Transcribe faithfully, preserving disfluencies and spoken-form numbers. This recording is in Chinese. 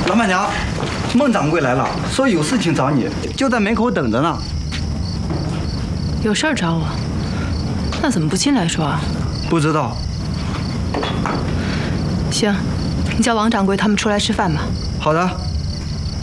老板娘，孟掌柜来了，说有事情找你，就在门口等着呢。 有事儿找我？那怎么不进来说啊？ 不知道。 行，你叫王掌柜他们出来吃饭吧。 好的。